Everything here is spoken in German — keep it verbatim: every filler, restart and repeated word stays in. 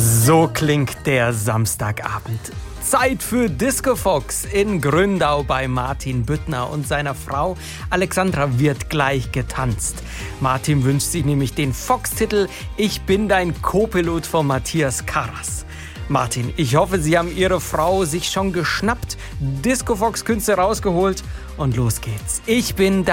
So klingt der Samstagabend. Zeit für Disco Fox in Gründau bei Martin Büttner und seiner Frau Alexandra wird gleich getanzt. Martin wünscht sich nämlich den Fox-Titel Ich bin dein Co-Pilot von Matthias Karas. Martin, ich hoffe, Sie haben Ihre Frau sich schon geschnappt, Disco Fox Künste rausgeholt und los geht's. Ich bin dein